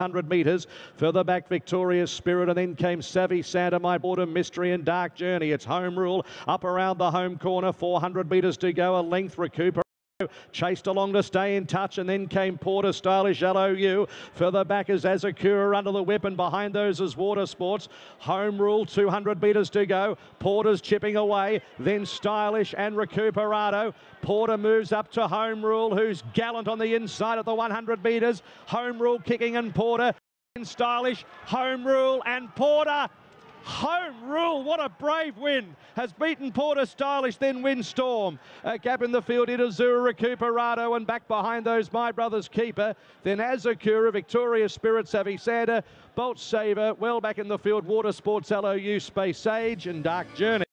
100 metres. Further back, Victoria's Spirit, and then came Savvy Santa, My Border Mystery and Dark Journey. It's Home Rule up around the home corner. 400 metres to go. A length Recuperado chased along to Stay in Touch, and then came Porter, Stylish LOU. Further back is Azakura under the whip, and behind those is Water Sports. Home Rule, 200 metres to go. Porter's chipping away, then Stylish and Recuperado. Porter moves up to Home Rule, who's gallant on the inside at the 100 metres. Home Rule kicking, and Porter and Stylish. Home Rule and Porter. Home Rule, what a brave win, has beaten Porter, Stylish, then Windstorm. A gap in the field, Itazura, Recuperado, and back behind those My Brothers Keeper. Then Azakura, Victoria's Spirit, Savvy Santa, Bolt Saver, well back in the field, Water Sports, LOU, Space Age and Dark Journey.